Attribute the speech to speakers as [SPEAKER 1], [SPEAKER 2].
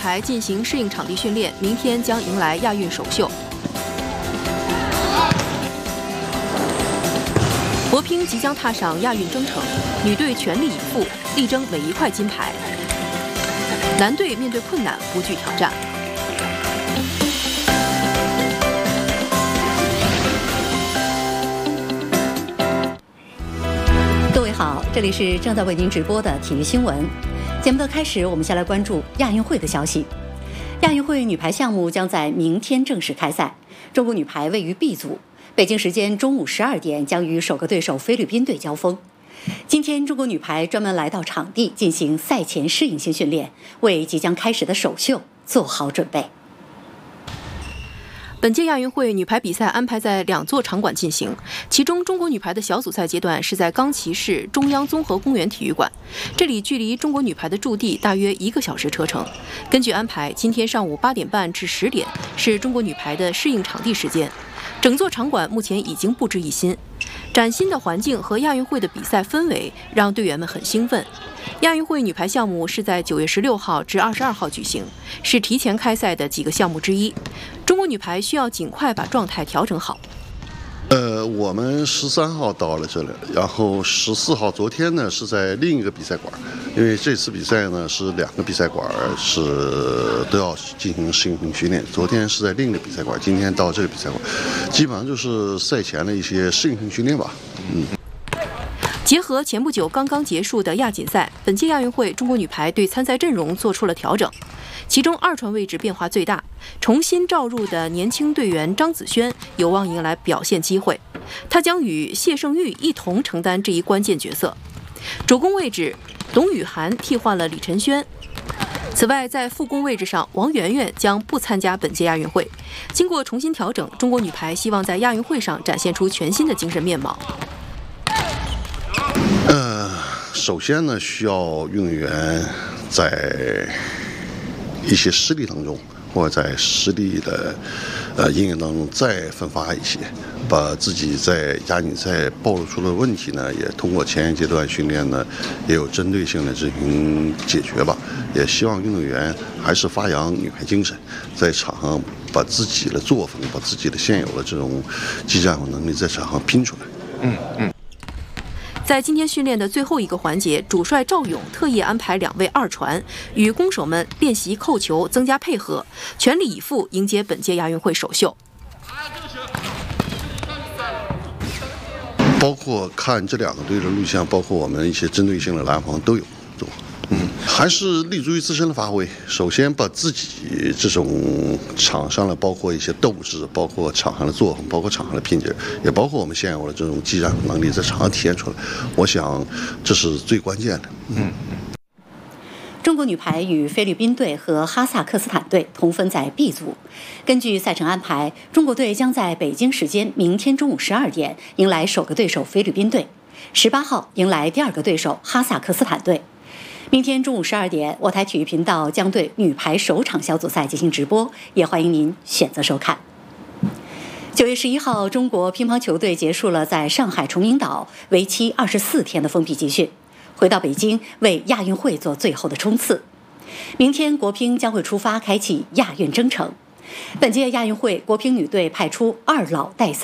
[SPEAKER 1] 排进行适应场地训练，明天将迎来亚运首秀。国乒即将踏上亚运征程，女队全力以赴，力争每一块金牌。男队面对困难，不惧挑战。
[SPEAKER 2] 各位好，这里是正在为您直播的体育新闻。节目的开始，我们先来关注亚运会的消息。亚运会女排项目将在明天正式开赛，中国女排位于 B 组，北京时间中午12点将与首个对手菲律宾队交锋。今天，中国女排专门来到场地进行赛前适应性训练，为即将开始的首秀做好准备。
[SPEAKER 1] 本届亚运会女排比赛安排在2座场馆进行，其中中国女排的小组赛阶段是在冈崎市中央综合公园体育馆，这里距离中国女排的驻地大约1个小时车程。根据安排，今天上午8点半至10点是中国女排的适应场地时间。整座场馆目前已经布置一新，崭新的环境和亚运会的比赛氛围让队员们很兴奋。亚运会女排项目是在9月16号至22号举行，是提前开赛的几个项目之一。中国女排需要尽快把状态调整好。
[SPEAKER 3] 我们13号到了这里，然后14号昨天呢是在另一个比赛馆，因为这次比赛呢是2个比赛馆都要进行适应性训练。昨天是在另一个比赛馆，今天到这个比赛馆，基本上就是赛前的一些适应性训练吧。
[SPEAKER 1] 结合前不久刚刚结束的亚锦赛，本届亚运会中国女排对参赛阵容做出了调整，其中2传位置变化最大，重新召入的年轻队员张子萱有望迎来表现机会，她将与谢胜玉一同承担这一关键角色。主攻位置，董雨涵替换了李晨轩。此外，在副攻位置上，王媛媛将不参加本届亚运会。经过重新调整，中国女排希望在亚运会上展现出全新的精神面貌。
[SPEAKER 3] 首先呢，需要运动员在一些失利当中，或者在失利的阴影当中再奋发一些，把自己在亚锦赛暴露出的问题呢，也通过前一阶段训练呢，也有针对性的进行解决吧。也希望运动员还是发扬女排精神，在场上把自己的作风，把自己的现有的这种技战术能力在场上拼出来。
[SPEAKER 1] 在今天训练的最后一个环节，主帅赵勇特意安排2位2传，与攻手们练习扣球，增加配合，全力以赴迎接本届亚运会首秀。
[SPEAKER 3] 包括看这2个队的录像，包括我们一些针对性的拦防都有做。还是立足于自身的发挥。首先把自己这种场上的，包括一些斗志，包括场上的作风，包括场上的拼劲，也包括我们现有的这种技战能力，在场上体现出来。我想这是最关键的。
[SPEAKER 2] 中国女排与菲律宾队和哈萨克斯坦队同分在 B 组。根据赛程安排，中国队将在北京时间明天中午12点迎来首个对手菲律宾队，18号迎来第2个对手哈萨克斯坦队。明天中午12点，我台体育频道将对女排首场小组赛进行直播，也欢迎您选择收看。9月11号，中国乒乓球队结束了在上海崇明岛为期24天的封闭集训，回到北京为亚运会做最后的冲刺。明天国乒将会出发开启亚运征程。本届亚运会，国乒女队派出2老带3。